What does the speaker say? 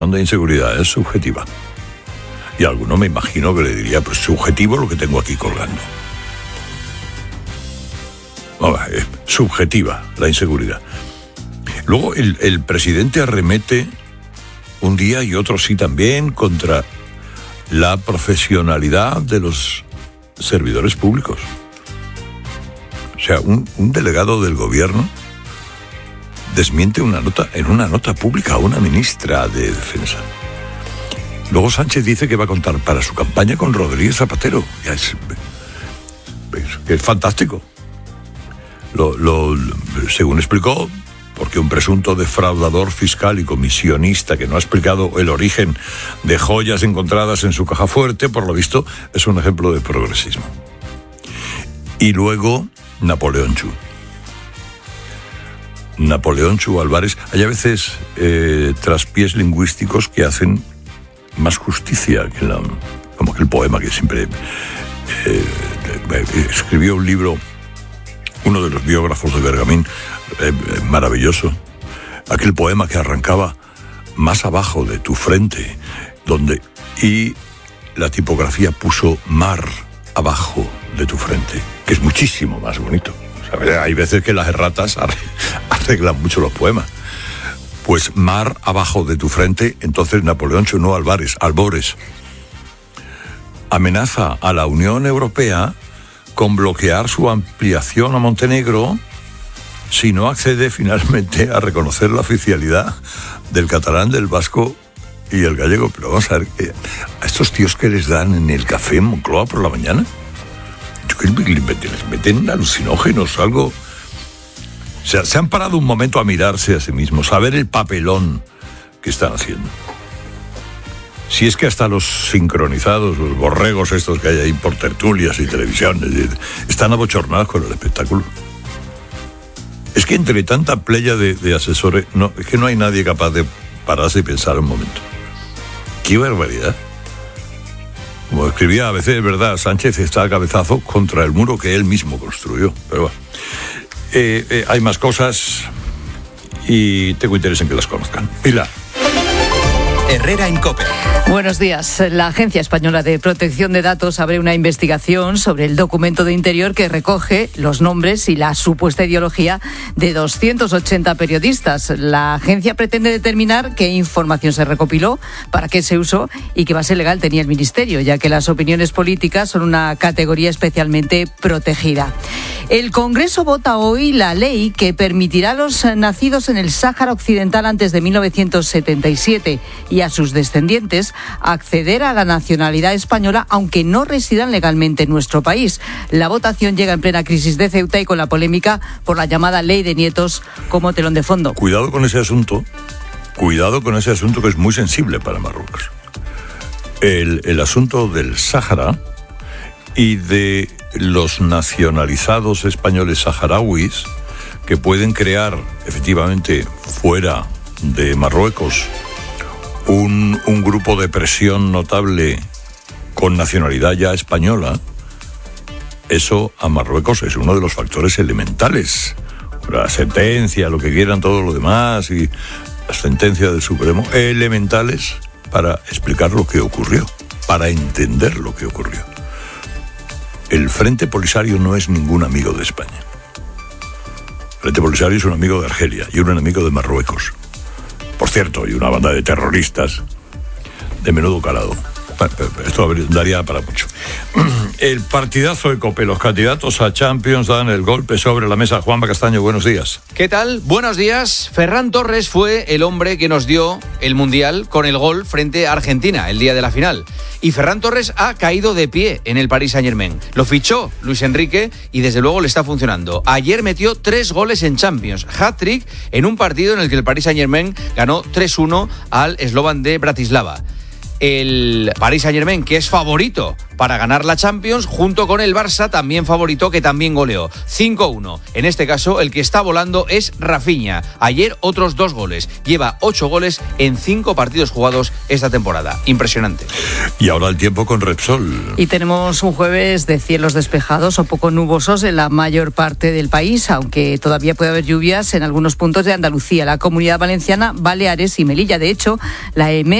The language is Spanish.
de inseguridad es subjetiva. Y alguno me imagino que le diría, pues subjetivo lo que tengo aquí colgando. Subjetiva la inseguridad. Luego el presidente arremete un día y otro sí también contra la profesionalidad de los servidores públicos. O sea, un delegado del gobierno desmiente en una nota pública a una ministra de Defensa. Luego Sánchez dice que va a contar para su campaña con Rodríguez Zapatero. Ya es fantástico. Según explicó, porque un presunto defraudador fiscal y comisionista que no ha explicado el origen de joyas encontradas en su caja fuerte, por lo visto, es un ejemplo de progresismo. Y luego, Napoleón Chu Álvarez. Hay a veces traspiés lingüísticos que hacen más justicia que como que el poema que siempre escribió un libro, uno de los biógrafos de Bergamín, maravilloso, aquel poema que arrancaba más abajo de tu frente, y la tipografía puso mar abajo de tu frente, que es muchísimo más bonito. O sea, hay veces que las erratas arreglan mucho los poemas. Pues mar abajo de tu frente. Entonces Napoleón Chu Albores amenaza a la Unión Europea con bloquear su ampliación a Montenegro si no accede finalmente a reconocer la oficialidad del catalán, del vasco y el gallego. Pero vamos a ver, a estos tíos que les dan en el café en Moncloa por la mañana, yo creo que les meten alucinógenos, algo. O sea, se han parado un momento a mirarse a sí mismos, a ver el papelón que están haciendo. Si es que hasta los sincronizados, los borregos estos que hay ahí por tertulias y televisión, están abochornados con el espectáculo. Es que entre tanta playa de asesores, es que no hay nadie capaz de pararse y pensar un momento. ¡Qué barbaridad! Como escribía a veces, es verdad, Sánchez está a cabezazo contra el muro que él mismo construyó. Pero bueno. Hay más cosas y tengo interés en que las conozcan. Pilar. Herrera en COPE. Buenos días. La Agencia Española de Protección de Datos abre una investigación sobre el documento de Interior que recoge los nombres y la supuesta ideología de 280 periodistas. La agencia pretende determinar qué información se recopiló, para qué se usó y qué base legal tenía el Ministerio, ya que las opiniones políticas son una categoría especialmente protegida. El Congreso vota hoy la ley que permitirá a los nacidos en el Sáhara Occidental antes de 1977 y a sus descendientes acceder a la nacionalidad española aunque no residan legalmente en nuestro país. La votación llega en plena crisis de Ceuta y con la polémica por la llamada ley de nietos como telón de fondo. Cuidado con ese asunto que es muy sensible para Marruecos. El asunto del Sáhara y de los nacionalizados españoles saharauis que pueden crear efectivamente fuera de Marruecos un grupo de presión notable con nacionalidad ya española. Eso a Marruecos es uno de los factores elementales. La sentencia, lo que quieran todo lo demás y las sentencias del Supremo, elementales para explicar lo que ocurrió, para entender lo que ocurrió. El Frente Polisario no es ningún amigo de España. El Frente Polisario es un amigo de Argelia y un enemigo de Marruecos. Por cierto, y una banda de terroristas de menudo calado. Esto daría para mucho. El partidazo de COPE. Los candidatos a Champions dan el golpe sobre la mesa. Juanma Castaño, buenos días. ¿Qué tal? Buenos días. Ferran Torres fue el hombre que nos dio el Mundial con el gol frente a Argentina el día de la final. Y Ferran Torres ha caído de pie en el Paris Saint-Germain. Lo fichó Luis Enrique y desde luego le está funcionando. Ayer metió 3 goles en Champions. Hat-trick en un partido en el que el Paris Saint-Germain ganó 3-1 al Slovan de Bratislava. el Paris Saint-Germain, que es favorito para ganar la Champions, junto con el Barça, también favorito, que también goleó 5-1. En este caso, el que está volando es Rafinha. Ayer otros 2 goles. Lleva 8 goles en 5 partidos jugados esta temporada. Impresionante. Y ahora el tiempo con Repsol. Y tenemos un jueves de cielos despejados o poco nubosos en la mayor parte del país, aunque todavía puede haber lluvias en algunos puntos de Andalucía, la Comunidad Valenciana, Baleares y Melilla. De hecho, la EMET